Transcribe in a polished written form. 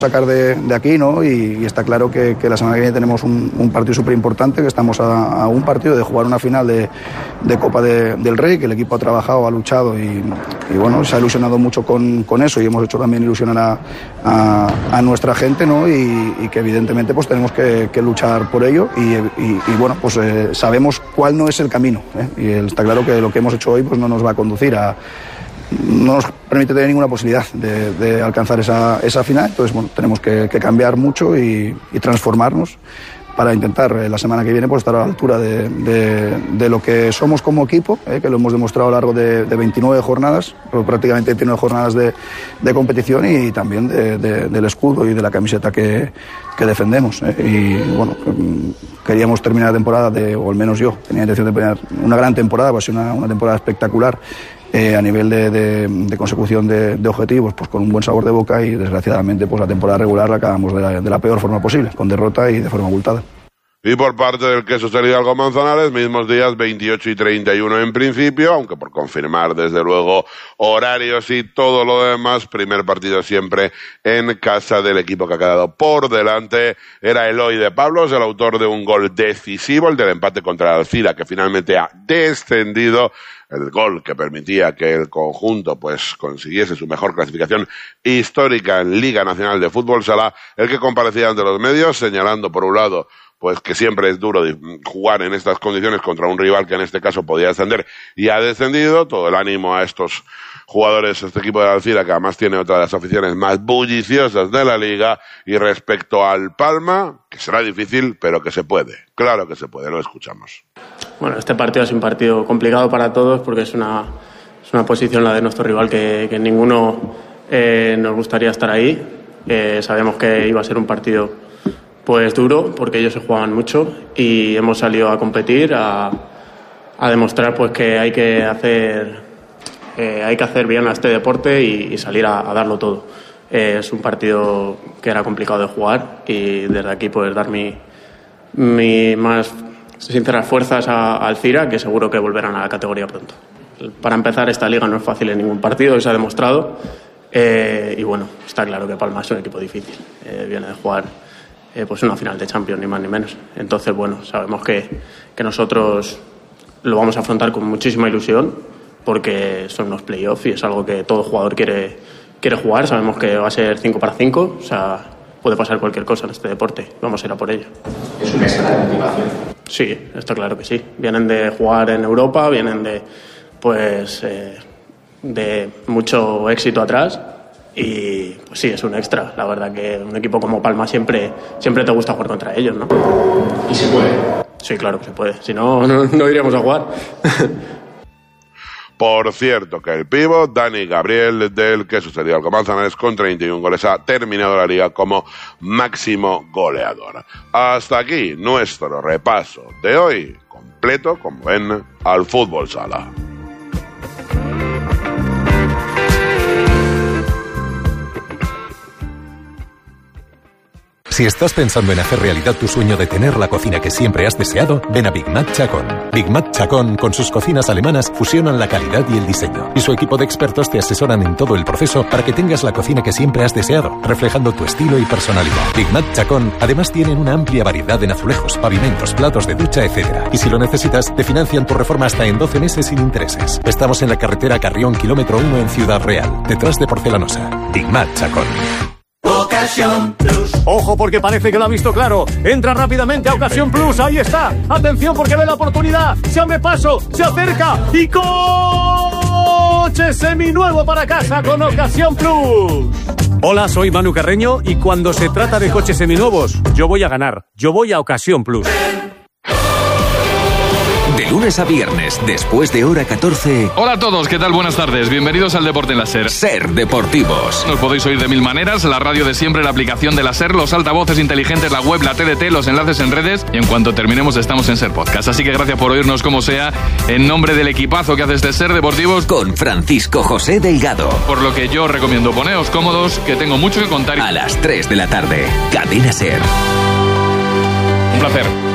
sacar de aquí, ¿no? Y está claro que la semana que viene tenemos un partido súper importante, que estamos a un partido de jugar una final de Copa del Rey, que el equipo ha trabajado, ha luchado y bueno, se ha ilusionado mucho con eso, y hemos hecho también ilusionar a nuestra gente, ¿no? Y que evidentemente pues tenemos que luchar por ello y bueno, pues sabemos cuál no es el camino, ¿eh? Y está claro que lo que hemos hecho hoy pues no nos va a conducir no nos permite tener ninguna posibilidad de alcanzar esa final. Entonces, bueno, tenemos que cambiar mucho y transformarnos para intentar la semana que viene pues estar a la altura de lo que somos como equipo, que lo hemos demostrado a lo largo de 29 jornadas, prácticamente 29 jornadas de competición, y también del escudo y de la camiseta que defendemos. Y bueno, queríamos terminar la temporada, o al menos yo tenía intención de terminar una gran temporada, va a ser una temporada espectacular. A nivel de consecución de objetivos, pues con un buen sabor de boca, y desgraciadamente pues la temporada regular la acabamos de la peor forma posible, con derrota y de forma abultada. Y por parte del Queso Hidalgo Manzanares, mismos días 28 y 31 en principio, aunque por confirmar desde luego horarios y todo lo demás, primer partido siempre en casa del equipo que ha quedado por delante. Era Eloy de Pablos, el autor de un gol decisivo, el del empate contra el Alcira, que finalmente ha descendido. El gol que permitía que el conjunto pues consiguiese su mejor clasificación histórica en Liga Nacional de Fútbol Sala, el que comparecía ante los medios señalando por un lado pues que siempre es duro jugar en estas condiciones contra un rival que en este caso podía descender y ha descendido. Todo el ánimo a estos jugadores, este equipo de Alcira, que además tiene otra de las aficiones más bulliciosas de la liga. Y respecto al Palma, que será difícil, pero que se puede. Claro que se puede, lo escuchamos. Bueno, este partido es un partido complicado para todos, porque es una posición la de nuestro rival que ninguno nos gustaría estar ahí. Sabemos que iba a ser un partido pues duro, porque ellos se jugaban mucho, y hemos salido a competir, a demostrar pues que hay que hacer bien a este deporte y salir a darlo todo. Es un partido que era complicado de jugar, y desde aquí pues dar mi más sinceras fuerzas a Alcira, que seguro que volverán a la categoría pronto. Para empezar, esta liga no es fácil en ningún partido, y se ha demostrado, y bueno, está claro que Palma es un equipo difícil, viene de jugar pues una final de Champions, ni más ni menos. Entonces, bueno, sabemos que nosotros lo vamos a afrontar con muchísima ilusión, porque son unos playoffs y es algo que todo jugador quiere jugar. Sabemos que va a ser 5 para 5, o sea, puede pasar cualquier cosa en este deporte, vamos a ir a por ello. ¿Es un extra de motivación? Sí, está claro que sí. Vienen de jugar en Europa, vienen de mucho éxito atrás, y pues sí, es un extra. La verdad que un equipo como Palma siempre te gusta jugar contra ellos, ¿no? ¿Y se puede? Sí, claro que se puede, si no iríamos a jugar. Por cierto, que el pívot Dani Gabriel del Queso Hidalgo Manzanares, con 31 goles, ha terminado la liga como máximo goleador. Hasta aquí nuestro repaso de hoy, completo, como ven, al fútbol sala. Si estás pensando en hacer realidad tu sueño de tener la cocina que siempre has deseado, ven a Big Mac Chacón. Big Mac Chacón, con sus cocinas alemanas, fusionan la calidad y el diseño. Y su equipo de expertos te asesoran en todo el proceso para que tengas la cocina que siempre has deseado, reflejando tu estilo y personalidad. Big Mac Chacón, además, tienen una amplia variedad en azulejos, pavimentos, platos de ducha, etc. Y si lo necesitas, te financian tu reforma hasta en 12 meses sin intereses. Estamos en la carretera Carrión, kilómetro 1 en Ciudad Real, detrás de Porcelanosa. Big Mac Chacón. Ocasión Plus. Ojo, porque parece que lo ha visto claro. Entra rápidamente a Ocasión Plus. Ahí está. Atención, porque ve la oportunidad. Se abre paso, se acerca y coche seminuevo para casa con Ocasión Plus. Hola, soy Manu Carreño, y cuando se trata de coches seminuevos, yo voy a ganar. Yo voy a Ocasión Plus. De lunes a viernes, después de hora 14... Hola a todos, ¿qué tal? Buenas tardes, bienvenidos al Deporte en la SER. SER Deportivos. Nos podéis oír de mil maneras, la radio de siempre, la aplicación de la SER, los altavoces inteligentes, la web, la TDT, los enlaces en redes, y en cuanto terminemos estamos en SER Podcast. Así que gracias por oírnos como sea, en nombre del equipazo que hace este SER Deportivos, con Francisco José Delgado. Por lo que yo recomiendo poneos cómodos, que tengo mucho que contar. A las 3 de la tarde, Cadena SER. Un placer.